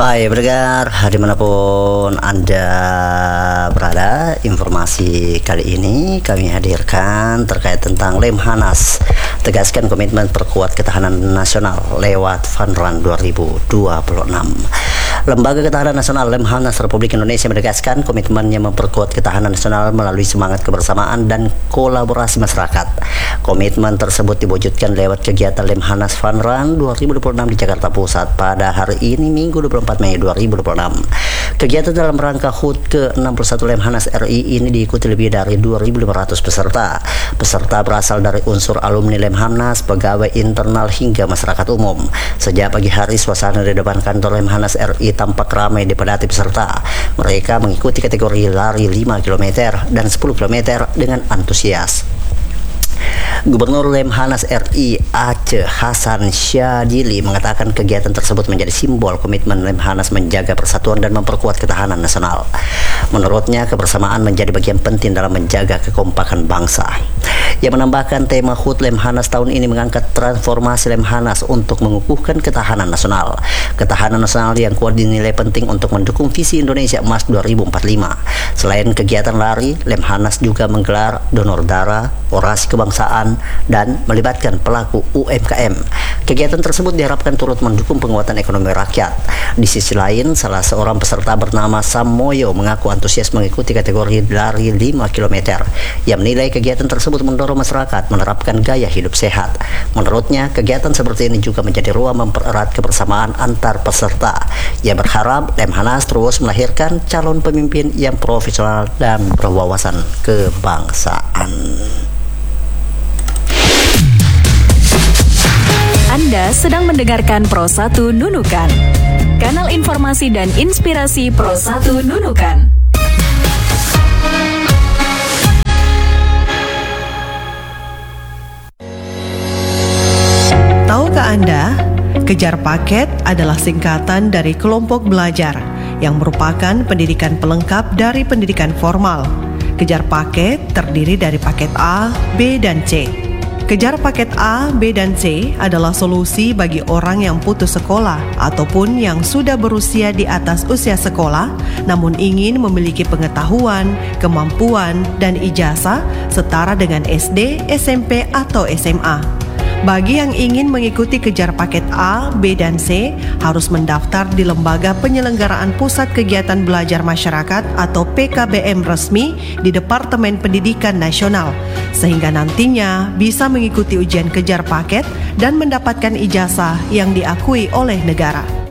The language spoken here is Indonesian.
Hai pendengar, dimanapun Anda berada, informasi kali ini kami hadirkan terkait tentang Lemhanas tegaskan komitmen perkuat ketahanan nasional lewat Fun Run 2026. Lembaga Ketahanan Nasional Lemhanas Republik Indonesia menegaskan komitmennya memperkuat ketahanan nasional melalui semangat kebersamaan dan kolaborasi masyarakat. Komitmen tersebut diwujudkan lewat kegiatan Lemhanas Fun Run 2026 di Jakarta Pusat pada hari ini Minggu 24 Mei 2026. Kegiatan dalam rangka HUT ke-61 Lemhanas RI ini diikuti lebih dari 2.500 peserta. Peserta berasal dari unsur alumni Lemhanas, pegawai internal hingga masyarakat umum. Sejak pagi hari suasana di depan kantor Lemhanas RI tampak ramai dipadati peserta. Mereka mengikuti kategori lari 5 km dan 10 km dengan antusias. Gubernur Lemhanas RI Aceh Hasan Syadili mengatakan kegiatan tersebut menjadi simbol komitmen Lemhanas menjaga persatuan dan memperkuat ketahanan nasional. Menurutnya, kebersamaan menjadi bagian penting dalam menjaga kekompakan bangsa. Ia menambahkan tema HUT Lemhanas tahun ini mengangkat transformasi Lemhanas untuk mengukuhkan ketahanan nasional. Ketahanan nasional yang kuat dinilai penting untuk mendukung visi Indonesia Emas 2045. Selain kegiatan lari, Lemhanas juga menggelar donor darah, orasi kebangsaan, dan melibatkan pelaku UMKM. Kegiatan tersebut diharapkan turut mendukung penguatan ekonomi rakyat. Di sisi lain, salah seorang peserta bernama Samoyo mengaku antusias mengikuti kategori lari 5 km. Ia menilai kegiatan tersebut mendorong masyarakat menerapkan gaya hidup sehat. Menurutnya, kegiatan seperti ini juga menjadi ruang mempererat kebersamaan antar peserta. Ia berharap Lemhanas terus melahirkan calon pemimpin yang profesional dan berwawasan kebangsaan. Anda sedang mendengarkan Pro 1 Nunukan, kanal informasi dan inspirasi Pro 1 Nunukan. Tahukah Anda, Kejar Paket adalah singkatan dari kelompok belajar yang merupakan pendidikan pelengkap dari pendidikan formal. Kejar Paket terdiri dari paket A, B, dan C. Kejar paket A, B, dan C adalah solusi bagi orang yang putus sekolah ataupun yang sudah berusia di atas usia sekolah namun ingin memiliki pengetahuan, kemampuan, dan ijazah setara dengan SD, SMP, atau SMA. Bagi yang ingin mengikuti kejar paket A, B, dan C harus mendaftar di Lembaga Penyelenggaraan Pusat Kegiatan Belajar Masyarakat atau PKBM resmi di Departemen Pendidikan Nasional, sehingga nantinya bisa mengikuti ujian kejar paket dan mendapatkan ijazah yang diakui oleh negara.